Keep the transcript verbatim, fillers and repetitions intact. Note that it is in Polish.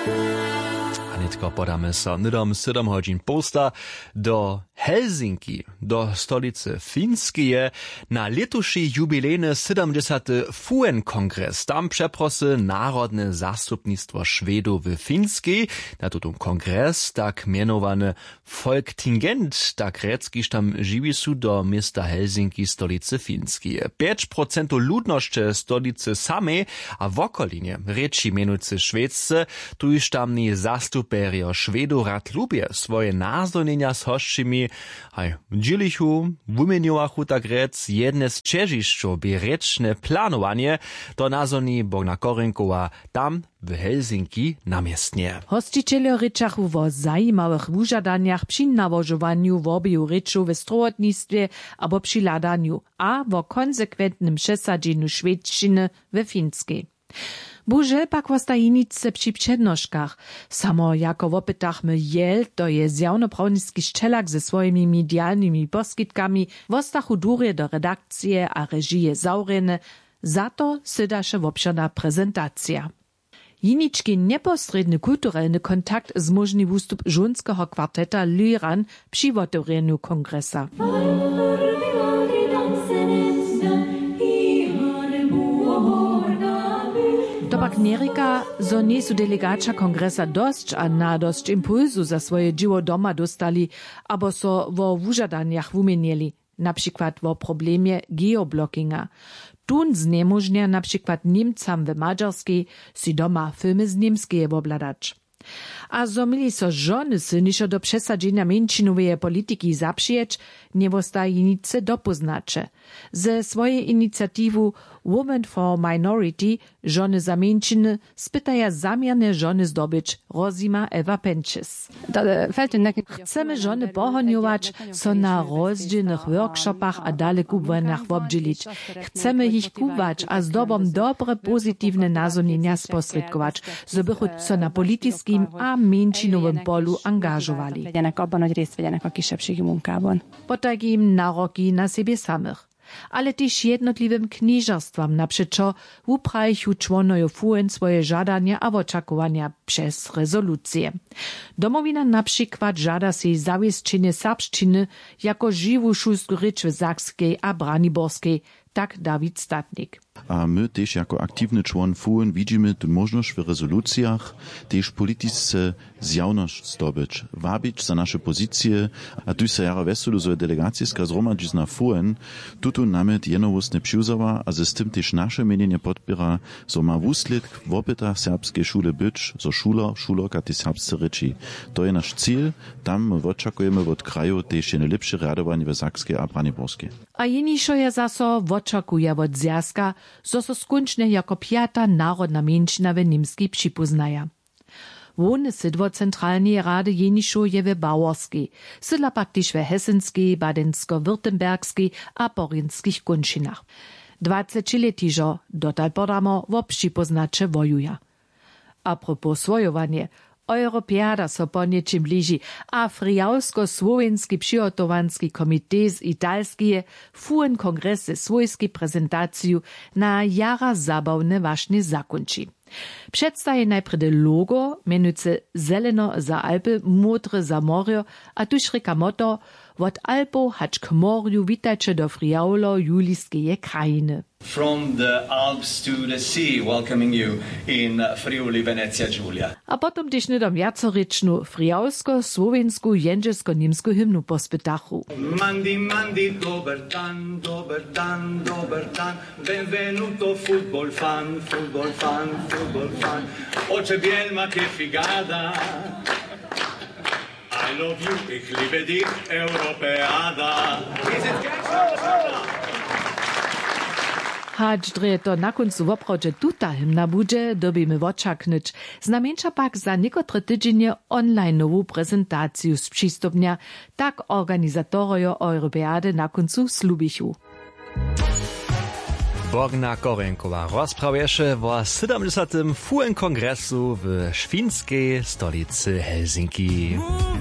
Anitko, podamy so nydom siedem hodźin posta do Helsinki, do stolicy Finskie, na letuszy jubilejny siedemdziesiąty F U E N-kongres. Tam przeprosy Narodne Zastupnictwo Szwedów w Finskiej. Na tutun kongres, tak mianowany Folktingent, tak greckiż tam żywi su do miasta Helsinki, stolicy Finskie. pięć procent ludności stolicy samej, a w okolinie reči mianujcy szwedzcy, tu już tamni zastuperio Szwedów rad lubię swoje nazdolnienia z hošćimi, haj, w dzielichu, wymieniłachu tak rec, jedne z czežišćo by rečne planowanie, to nazoni Bogna Korenkowa tam w Helsinki namiestnie. Hosticiele ryczachu o zajmałych wużadaniach przy nawożowaniu w obiu ryczu w strojotnictwie albo przy ladaniu, a w konsekwentnym przesadzeniu szwedzczyny we finskiej. Buże pak wostajinice przy przednożkach. Samo jako w opytachmy jel, to je zjawnopravnický szczelak ze swoimi medialnymi poskitkami wostachu durje do redakcje a režije zaurene, za to sydaše wobšana prezentacja. Jiniczki nieposredny kulturalny kontakt zmożni wustup żunskeho kwarteta Lyran przy otworeniu kongresa. To pak nierika, zo niesu delegača kongresa dosć, a na dosć impulsu za swoje dzieło doma dostali, abo so wo wużadaniach wumienieli, na przykład wo problemie geoblockinga. Tun zniemożnia na przykład Niemcam w Mađarskiej si doma filmy z niemskie obladać. A zo mieli so żony silniejsze do przesadzenia męczinowej polityki zaprzeć, nie wostajenice dopoznacze. Ze swojej inicjatywu Women for Minority, żony za męcziny, spytaja zamierne żony zdobyć Rozima Eva Penches. Chcemy żony pohoniować, so na rozdzielnych workshopach a dalej kubwanach obdzielić. Chcemy ich kuwać, a zdobom dobre, pozytywne nazonienia sposredkować, zobychut so na politickim a męczynowym polu angażowali. Potagi im naroki na siebie samych. Ale też jednotliwym kniżarstwam naprzeczo uprawiają członowie F U E N swoje żadania a oczekiwania przez rezolucje. Domowina na przykład żada się zawieszczenie serbszczyny jako żywą szóstą rzecz w Sakskiej a Braniborskiej, tak Dawid Statnik. A my też jako aktywny człon F U E N widzimy tę możliwość w rezolucjach też polityczne zjawność zdobyć, wabić za nasze pozycje, a tu się jara weselu, że delegacjska zromadzizna F U E N tutu namiot jednowostne przyuzawa, a ze z tym też nasze mienienie podpiera, so ma wusled w opytach serbskiej szule być, so szula, szulorka te serbsce reči. To je nasz cel, tam my oczekujemy od kraju też jedno lepsze radowanie w Sakskiej a Braniborskiej. A jeniszo je zaso oczekuje od zjazka, zo so skunčne jako pjata narodna menšina v Nimski připoznaja. Wone sydwo centralnej rady jeniszo je w Baworskiej, sydla pak tyž w Hesenskiej, Badensko-Württemberskiej a Porinskich kunšinach. dwadziećiletižo dotal podamo wo připoznače vojuja. A propos svojowanie, Europeada so po niečim blíži a Friausko-Slovenski přihotovanski komitej z Italskie F U E N kongrese svojski prezentaciju na jara zabawne wašne zakonči. Przedstaje najprede logo, menujce zeleno za Alpy, modre za morje, a tuž reka moto od Alpov hač k morju witajcie do Friaulo julijskeje krajiny. From the Alps to the sea, welcoming you in Friuli, Venezia, Giulia. A potom też nydom jacorycznu friausko-słowensku, jędrzesko-niemsku hymnu pospytachu. Mandi, mandi, dober dan, dober dan, dober dan, benvenuto football fan, football fan, football fan, oče bielma che figada. I love you, ich liebe dich, Europeada. Is it catch? Hać dreje to na końcu w oprodzie tuta hymna budzie, dobimy oczaknąć. Znamiencza pak za niekotre tydzienie online-nową prezentację z przystupnia, tak organizatorojo Europeady na końcu slubichu. Bogna Korenkowa rozprawieše o siedemdziesiątym F U E N kongresu w szwedzkiej stolicy Helsinki.